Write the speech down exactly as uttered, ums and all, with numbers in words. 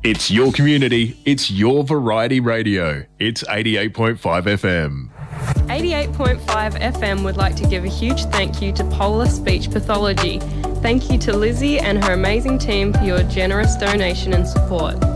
It's your community, it's your variety radio. It's eighty-eight point five F M. eighty-eight point five F M would like to give a huge thank you to Polar Speech Pathology. Thank you to Lizzie and her amazing team for your generous donation and support.